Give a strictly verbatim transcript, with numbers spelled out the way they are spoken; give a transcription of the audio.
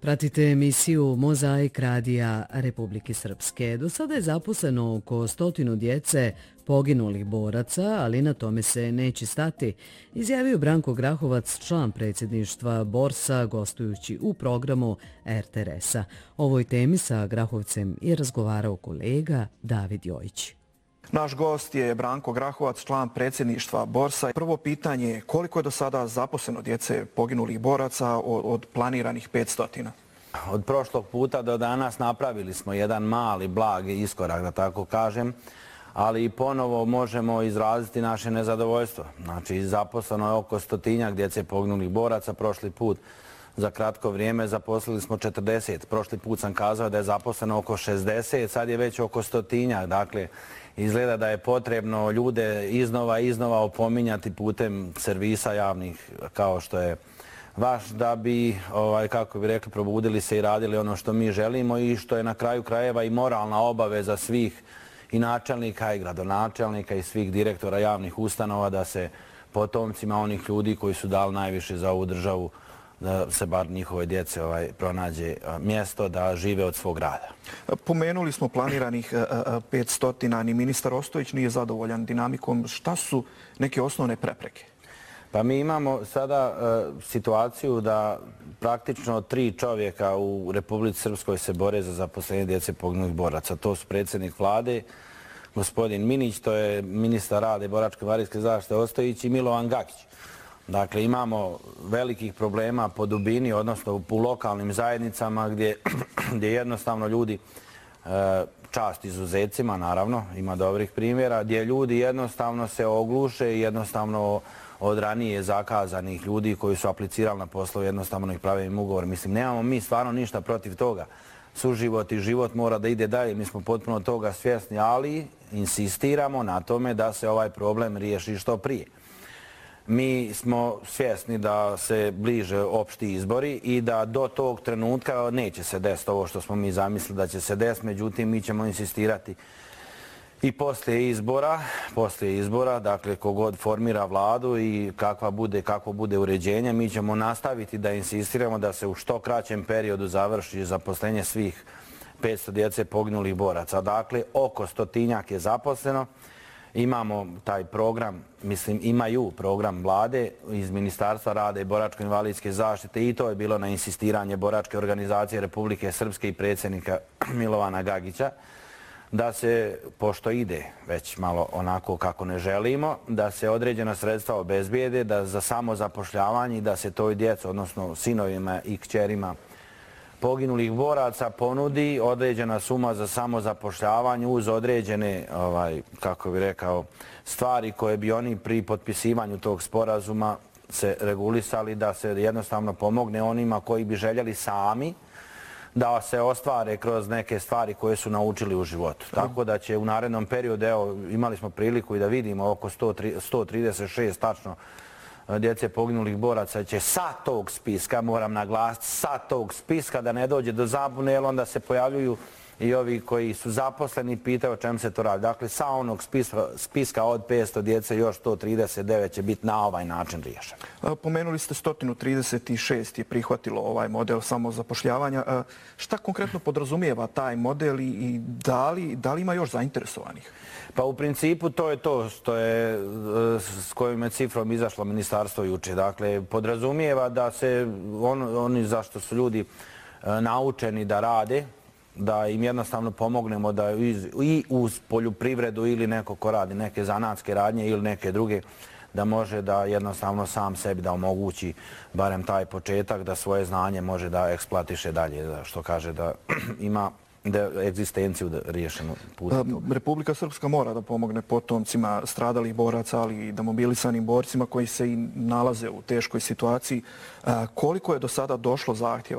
Pratite emisiju Mozaik radija Republike Srpske. Do sada je zaposleno oko stotinu djece poginulih boraca, ali na tome se neće stati, izjavio Branko Grahovac, član predsjedništva Borsa, gostujući u programu er te er es-a. O ovoj temi sa Grahovcem je razgovarao kolega David Jojić. Naš gost je Branko Grahovac, član predsjedništva Borsa. Prvo pitanje je koliko je do sada zaposleno djece poginulih boraca od planiranih petstotina? Od prošlog puta do danas napravili smo jedan mali, blagi iskorak, da tako kažem, ali i ponovo možemo izraziti naše nezadovoljstvo. Znači, zaposleno je oko stotinjak djece poginulih boraca. Prošli put za kratko vrijeme zaposlili smo četrdeset. Prošli put sam kazao da je zaposleno oko šezdeset, sad je već oko stotinjak. Dakle, izgleda da je potrebno ljude iznova i iznova opominjati putem servisa javnih kao što je vaš, da bi, ovaj, kako bi rekli, probudili se i radili ono što mi želimo i što je na kraju krajeva i moralna obaveza svih i načelnika i gradonačelnika i svih direktora javnih ustanova da se potomcima onih ljudi koji su dali najviše za ovu državu, da se bar njihove djece ovaj, pronađe mjesto da žive od svog rada. Pomenuli smo planiranih petstotina, ni ministar Ostojić nije zadovoljan dinamikom. Šta su neke osnovne prepreke? Pa mi imamo sada uh, situaciju da praktično tri čovjeka u Republici Srpskoj se bore za zaposlenje djece poginulih boraca. To su predsjednik vlade, gospodin Minić, to je ministar rada i boračko-invalidske zaštite Ostojić i Milovan Gagić. Dakle, imamo velikih problema po dubini, odnosno u lokalnim zajednicama gdje, gdje jednostavno ljudi, čast izuzecima naravno, ima dobrih primjera, gdje ljudi jednostavno se ogluše i jednostavno od ranije zakazanih ljudi koji su aplicirali na poslove, jednostavno ih prave im ugovor. Mislim, nemamo mi stvarno ništa protiv toga. Suživot i život mora da ide dalje, mi smo potpuno toga svjesni, ali insistiramo na tome da se ovaj problem riješi što prije. Mi smo svjesni da se bliže opšti izbori i da do tog trenutka neće se desiti ovo što smo mi zamislili da će se desiti, međutim mi ćemo insistirati i poslije izbora, poslije izbora, dakle kogod formira vladu i kakva bude, kako bude uređenje, mi ćemo nastaviti da insistiramo da se u što kraćem periodu završi zaposlenje svih petsto djece poginulih boraca. Dakle, oko stotinjak je zaposleno. Imamo taj program, mislim imaju program vlade iz Ministarstva rada i boračko-invalidske zaštite i to je bilo na insistiranje Boračke organizacije Republike Srpske i predsjednika Milovana Gagića, da se, pošto ide već malo onako kako ne želimo, da se određena sredstva obezbijede, da za samozapošljavanje, da se toj djecu, odnosno sinovima i kćerima poginulih boraca ponudi određena suma za samozapošljavanje uz određene, ovaj, kako bi rekao, stvari koje bi oni pri potpisivanju tog sporazuma se regulisali, da se jednostavno pomogne onima koji bi željeli sami da se ostvare kroz neke stvari koje su naučili u životu. Tako da će u narednom periodu, evo, imali smo priliku i da vidimo oko sto trideset šest tačno djece poginulih boraca će sa tog spiska, moram naglasiti, sa tog spiska da ne dođe do zabune, jer onda se pojavljuju i ovi koji su zaposleni i pitaju o čem se to radi. Dakle, sa onog spiska, spiska od petsto djece još sto trideset devet će biti na ovaj način riješeno. Pomenuli ste sto trideset šest je prihvatilo ovaj model samozapošljavanja. Šta konkretno podrazumijeva taj model i da li, da li ima još zainteresovanih? Pa u principu to je to što je s kojim je cifrom izašlo ministarstvo juče. Dakle, podrazumijeva da se on, oni zašto su ljudi naučeni da rade, da im jednostavno pomognemo da i uz poljoprivredu ili neko ko radi neke zanatske radnje ili neke druge, da može da jednostavno sam sebi da omogući barem taj početak, da svoje znanje može da eksploatiše dalje, što kaže da ima da egzistenciju riješenu putem. Republika Srpska mora da pomogne potomcima stradalih boraca, ali i demobilisanim borcima koji se i nalaze u teškoj situaciji. Koliko je do sada došlo zahtjeva